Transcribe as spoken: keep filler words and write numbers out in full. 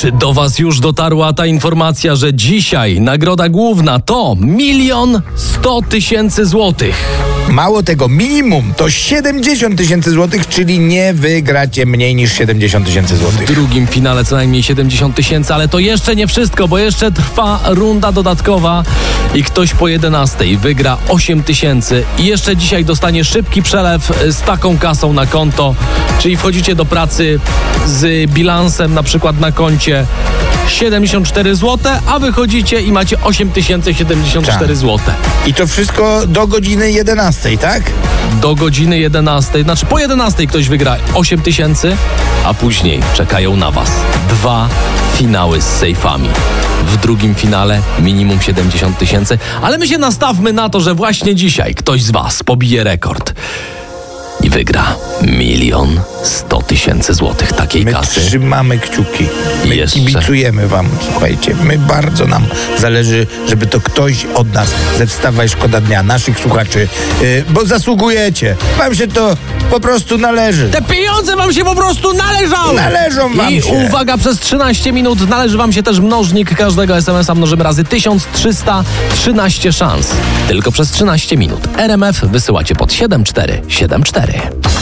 Czy do was już dotarła ta informacja, że dzisiaj nagroda główna to milion sto tysięcy złotych? Mało tego, minimum to siedemdziesiąt tysięcy złotych, czyli nie wygracie mniej niż siedemdziesiąt tysięcy W złotych. drugim finale co najmniej siedemdziesiąt tysięcy, ale to jeszcze nie wszystko, bo jeszcze trwa runda dodatkowa i ktoś po jedenastej wygra osiem tysięcy i jeszcze dzisiaj dostanie szybki przelew z taką kasą na konto, czyli wchodzicie do pracy z bilansem na przykład na koncie siedemdziesiąt cztery złote, a wychodzicie i macie osiem tysięcy siedemdziesiąt cztery Tak. złote. I to wszystko do godziny jedenastej, tak? Do godziny jedenastej, znaczy po jedenastej ktoś wygra osiem tysięcy, a później czekają na was dwa finały z sejfami. W drugim finale minimum siedemdziesiąt tysięcy, ale my się nastawmy na to, że właśnie dzisiaj ktoś z was pobije rekord i wygra milion sto tysięcy złotych takiej My kasy. trzymamy kciuki. My Jeszcze. kibicujemy wam, słuchajcie. My bardzo nam zależy, żeby to ktoś od nas ze Wstawaj Szkoda Dnia, naszych słuchaczy, yy, bo zasługujecie. Wam się to po prostu należy. Te pieniądze wam się po prostu należały! Należą wam I się. uwaga, przez trzynaście minut należy wam się też mnożnik każdego es em es a. Mnożymy razy tysiąc trzysta trzynaście szans. Tylko przez trzynaście minut. R M F wysyłacie pod siedem cztery siedem cztery.